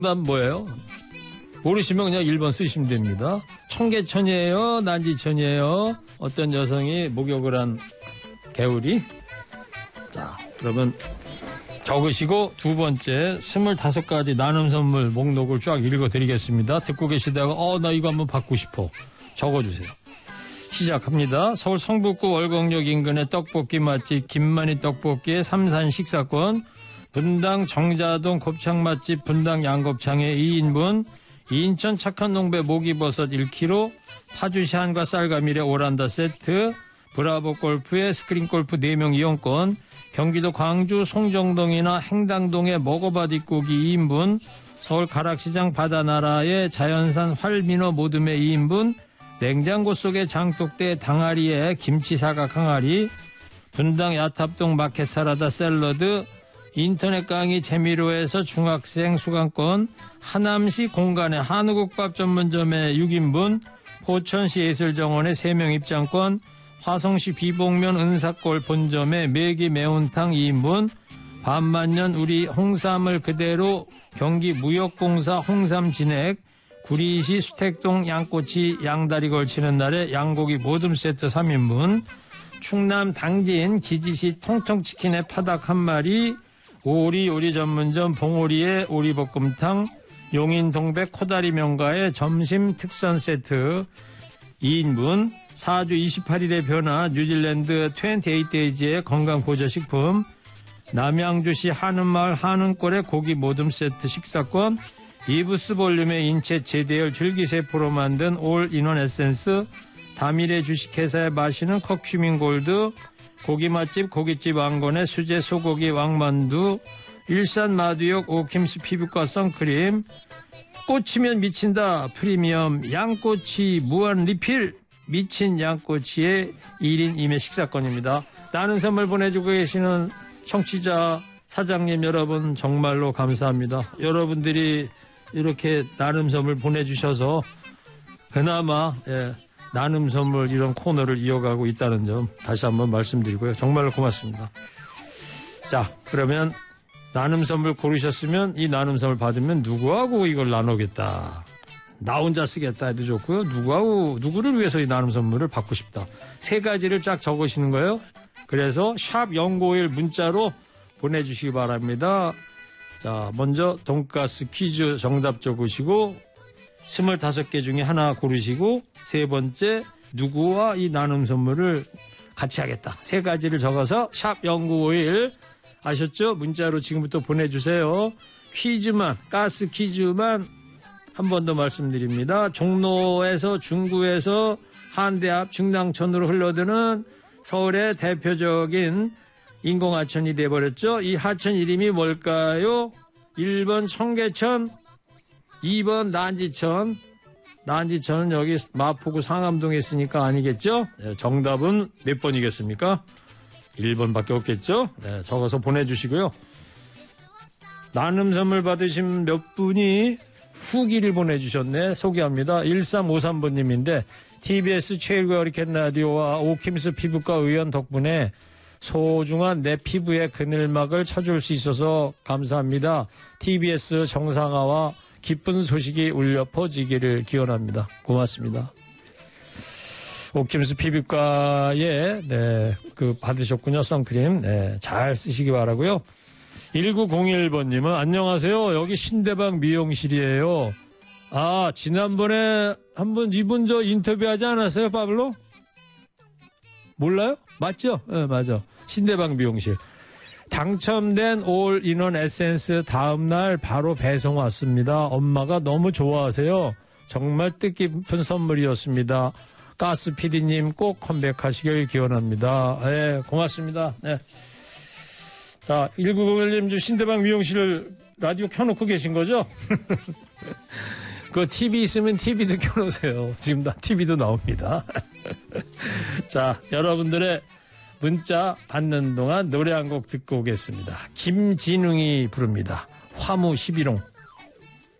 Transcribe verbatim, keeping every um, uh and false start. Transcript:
정답 뭐예요? 모르시면 그냥 일 번 쓰시면 됩니다. 청계천이에요? 난지천이에요? 어떤 여성이 목욕을 한 개울이? 자, 그러면 적으시고 두 번째 스물다섯 가지 나눔 선물 목록을 쫙 읽어드리겠습니다. 듣고 계시다가 어, 나 이거 한번 받고 싶어. 적어주세요. 시작합니다. 서울 성북구 월곡역 인근의 떡볶이 맛집 김만희 떡볶이의 삼산 식사권, 분당 정자동 곱창 맛집 분당 양곱창의 이 인분, 인천 착한 농배 목이버섯 일 킬로그램, 파주시 한과 쌀가밀의 오란다 세트, 브라보 골프의 스크린 골프 네 명 이용권, 경기도 광주 송정동이나 행당동의 먹어봐 뒷고기 이 인분, 서울 가락시장 바다나라의 자연산 활민어 모듬의 이 인분, 냉장고 속의 장독대 당아리의 김치 사각 항아리, 분당 야탑동 마켓 사라다 샐러드, 인터넷 강의 재미로에서 중학생 수강권, 하남시 공간의 한우국밥 전문점의 육 인분, 포천시 예술정원의 세 명 입장권, 화성시 비봉면 은사골 본점의 매기 매운탕 이 인분, 반만년 우리 홍삼을 그대로 경기 무역공사 홍삼 진액, 구리시 수택동 양꼬치 양다리 걸치는 날에 양고기 모듬 세트 삼 인분, 충남 당진 기지시 통통치킨의 파닭 한 마리, 오리 요리 전문점 봉오리의 오리볶음탕, 용인 동백 코다리 명가의 점심 특선 세트 이 인분, 사주 이십팔 일의 변화 뉴질랜드 이십팔 데이즈의 건강보조식품, 남양주시 한은마을 한은골의 고기 모듬 세트 식사권, 이브스 볼륨의 인체 제대열 줄기세포로 만든 올인원 에센스, 다미래 주식회사에 마시는 커큐민 골드, 고기 맛집 고깃집 왕건의 수제 소고기 왕만두, 일산 마두역 오킴스 피부과 선크림, 꽂히면 미친다 프리미엄 양꼬치 무한 리필 미친 양꼬치의 일 인 이매 식사권입니다. 나는 선물 보내주고 계시는 청취자 사장님 여러분 정말로 감사합니다. 여러분들이 이렇게 나눔 선물 보내주셔서 그나마 예, 나눔 선물 이런 코너를 이어가고 있다는 점 다시 한번 말씀드리고요. 정말로 고맙습니다. 자, 그러면 나눔 선물 고르셨으면 이 나눔 선물 받으면 누구하고 이걸 나누겠다. 나 혼자 쓰겠다 해도 좋고요. 누구하고, 누구를 위해서 이 나눔 선물을 받고 싶다. 세 가지를 쫙 적으시는 거예요. 그래서 샵 영구오일 문자로 보내주시기 바랍니다. 자, 먼저 돈가스 퀴즈 정답 적으시고 스물다섯 개 중에 하나 고르시고 세 번째 누구와 이 나눔 선물을 같이 하겠다. 세 가지를 적어서 샵 영구오일 아셨죠? 문자로 지금부터 보내주세요. 퀴즈만, 가스 퀴즈만 한 번 더 말씀드립니다. 종로에서 중구에서 한대 앞 중랑천으로 흘러드는 서울의 대표적인 인공하천이 돼버렸죠. 이 하천 이름이 뭘까요? 일 번 청계천, 이 번 난지천. 난지천은 여기 마포구 상암동에 있으니까 아니겠죠? 네, 정답은 몇 번이겠습니까? 일 번밖에 없겠죠? 네, 적어서 보내주시고요. 나눔 선물 받으신 몇 분이 후기를 보내주셨네. 소개합니다. 일삼오삼 번님인데 티비에스 최일구 어리켓 라디오와 오킴스 피부과 의원 덕분에 소중한 내 피부의 그늘막을 쳐줄 수 있어서 감사합니다. 티비에스 정상화와 기쁜 소식이 울려 퍼지기를 기원합니다. 고맙습니다. 오킴스 피부과에 네, 그 받으셨군요. 선크림. 네, 잘 쓰시기 바라고요. 일구공일 번님은 안녕하세요. 여기 신대방 미용실이에요. 아, 지난번에 한번 이분 저 인터뷰하지 않았어요, 파블로? 몰라요? 맞죠? 네, 맞아. 신대방 미용실. 당첨된 올 인원 에센스 다음날 바로 배송 왔습니다. 엄마가 너무 좋아하세요. 정말 뜻깊은 선물이었습니다. 가스 피디님 꼭 컴백하시길 기원합니다. 네, 고맙습니다. 네. 자, 일구공일님 저 신대방 미용실 라디오 켜놓고 계신 거죠? 그 티비 있으면 티비도 켜놓으세요. 지금 다 티비도 나옵니다. 자, 여러분들의 문자 받는 동안 노래 한 곡 듣고 오겠습니다. 김진웅이 부릅니다. 화무 십일홍.